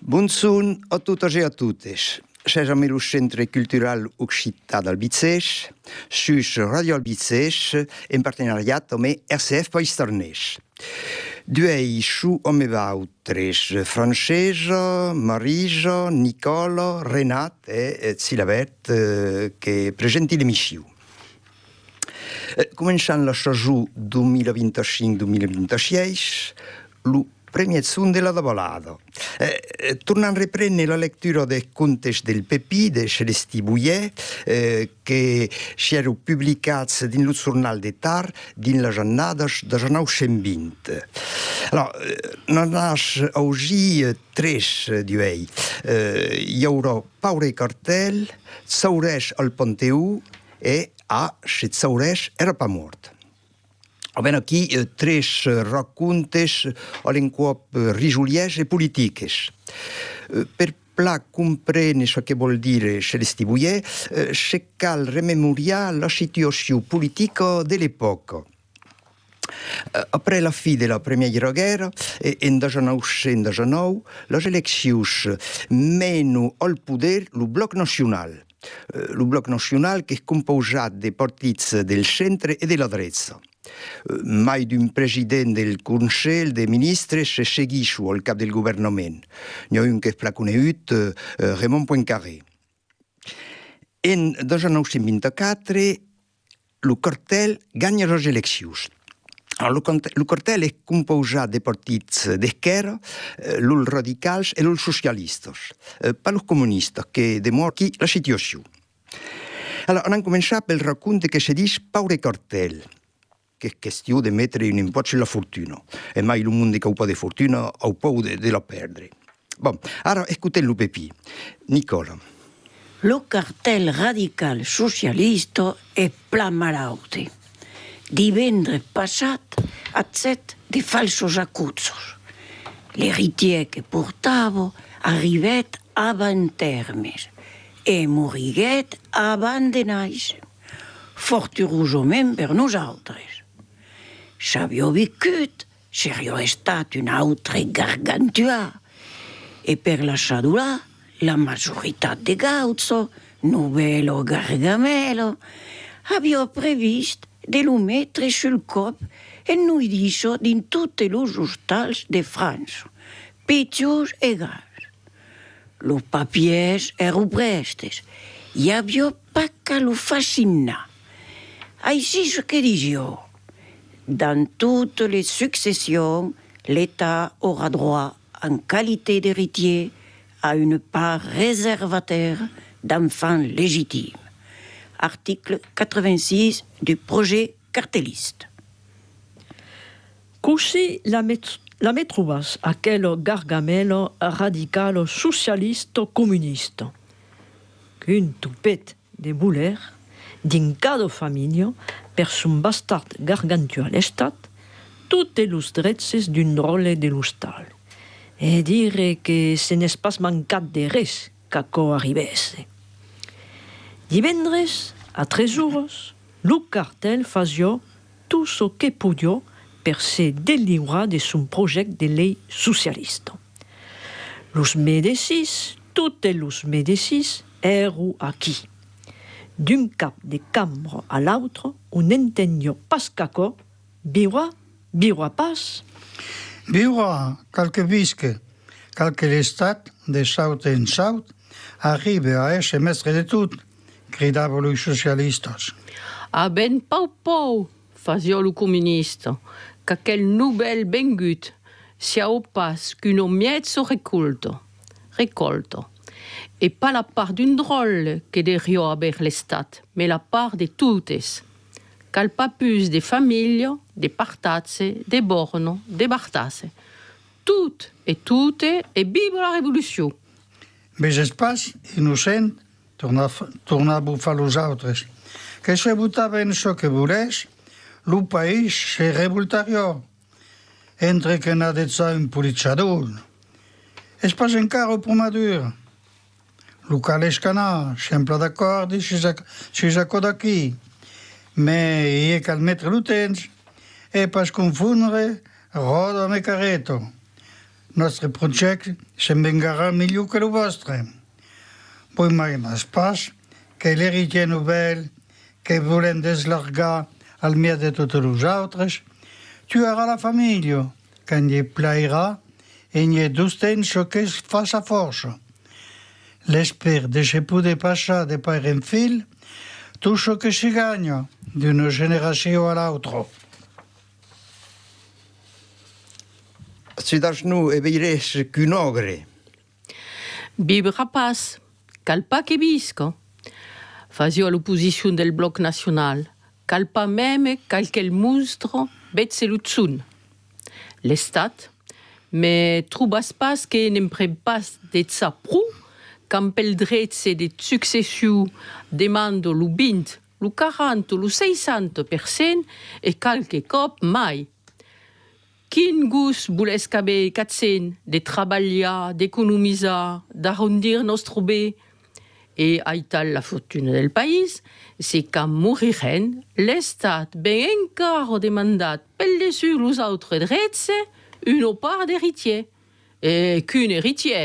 Buongiorno a tutti e a tutte. Siamo al Centro Culturale Occitan d'Albicès, su Radio Albicès, in partenariato con RCF País. Due su come vautres, Francesco, Marisa, Nicola, Renat e Silabert che presenti l'emissione. Cominciando la stagione 2025-2026, la premiazione della Davolada. Tornando a riprendere la lettura dei conti del Pepì, di Celesti Bouillet, che si erano pubblicati nel giornale de Tar, nella giornata del 1920. Allora, non nasce oggi tre di lei. Io Paure Cartel, Sauresh al Ponteu e se Sauresh era pas morto. Abbiamo qui tre racconti all'inquop rigiuliesi e politici. Per comprendere ciò che vuol dire Celesti Bouillet, c'è cal rememoriare la situazione politica dell'epoca. Après la fine della Prima Guerra, in 1919, le elezioni meno al potere il Bloc Nacional. Il Bloc Nacional che è composto dei partiti del centro e della destra. Mai d'un presidente del Consiglio dei Ministri se seguisce al capo del gouvernement. Ne ha un che è conosciuto, Raymond Poincaré. In 1924, il cartel gagna le elezioni. Il cartel è composto dei partiti di schera, l'ul radicals e l'ul socialistas, per i comunisti che demorchi la situazione. Allora, on cominciato per il racconto che si dice Paure Cartel, che è questione di mettere in imposta sulla fortuna. E mai il mondo che ha un po' di fortuna ha un po' di la perdere. Bon, ora ascoltiamo il Pepì. Nicola. Lo cartel radical socialista è plamarauti. Divendres passat accet de falsos acuzos. L'heritier che portavo arrivet avant termes e moriguet avant de naix. Forturosament per nosaltres. S'avió viscut, serio estat un altre gargantua. E per la sadurà, la majoritat de Gauzzo, Novello Gargamelo, avió previst de lo mettre sul cop e noi disso din tutte los hostals de França, pitjors e gals. Los papiers ero prestes, i avió pas qu'à lo fascinar. Així que disió, dans toutes les successions, l'État aura droit, en qualité d'héritier, à une part réservataire d'enfants légitimes. Article 86 du projet cartelliste. Così la metrobas aquel Gargamelo radical socialiste comuniste. Qu'un toupet de bouler din cada famiglia per son bastard gargantua l'estat tutte los drets d'un role de l'hostal. E dire que se n'és pas mancat de res qu'aco arribesse. Divendres, a 3 hores, lo cartel fasió tot ce que podia per se delivrar de son projecte de llei socialista. Los medicis, tots los medicis, ero aquí. D'un cap de cambra a l'autre, on entendió pas qu'aco, viurà pas. Viurà, qualque visque, qualque l'estat, de saut en saut, arribe a ese mestre de tot, cridaven los socialistes. A ben pau, fazia lo comunista, qu'aquel nouvel bengut sia au pas qu'un omiezzo recolto. Et pas la part d'un drôle que derio haver l'estat, mais la part de totes. Cal pas plus de famiglia, de partazze, de borno, de bartasse. Tout et tutte e vive la révolution. Ves pas, innocent, torna a bufar los altres, que se votaven això que volés, lo país se revoltaria, entre que n'ha d'être un politxador. És pas encara per madur. Lo cal és canar, sempre d'acord, i si s'acord aquí. Mais hi ha cal mettre lo temps, e pas confondre roda amb carreto. nostre projecte sembra millor que el vostre. Poi mai no es pas que l'héritier nouvel que volem deslargar al mieux de tots nosaltres, tuarà la família, que n'hi plairà et n'hi d'usten ce que fa sa força. L'espère de se poder passar de pare en fill tot ce que se gagna d'una generació a l'altra. Ciudads nu e veires qu'un ogre. Vive rapaz, cal pas que visca. Fazio l'opposition del bloc national, cal pas même qualquel monstre betse l'utsun. L'estat, mais trobas pas que n'emprem pas d'et sa prou, quand pel dretse de succession demando lo 20, lo 40, lo 60% e qualque cop mai. Quin gust voles caber 400 de treballar, d'economizar, d'arrondir nostre bé? E aital la fortuna del país, c'est quand morirem, l'estat ben encara demandat pel dessus los autres drets una part d'heritier. Et qu'un héritier